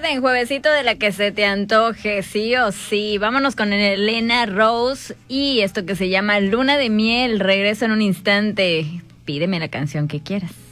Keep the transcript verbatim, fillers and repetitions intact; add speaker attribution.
Speaker 1: Recuerden, juevesito de la que se te antoje, sí o sí. Vámonos con Elena Rose y esto que se llama Luna de Miel. Regreso en un instante. Pídeme la canción que quieras.